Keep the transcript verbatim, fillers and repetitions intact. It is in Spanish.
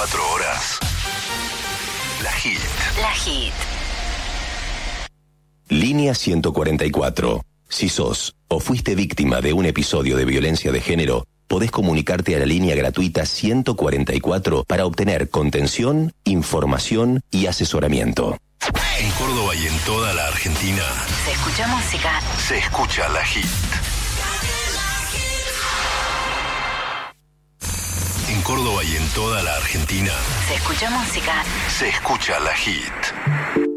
veinticuatro horas. La Hit. La Hit. Línea ciento cuarenta y cuatro. Si sos o fuiste víctima de un episodio de violencia de género, podés comunicarte a la línea gratuita ciento cuarenta y cuatro para obtener contención, información y asesoramiento. En Córdoba y en toda la Argentina Se escucha música. se escucha La Hit. En Córdoba y en toda la Argentina Se escucha música. se escucha La Hit.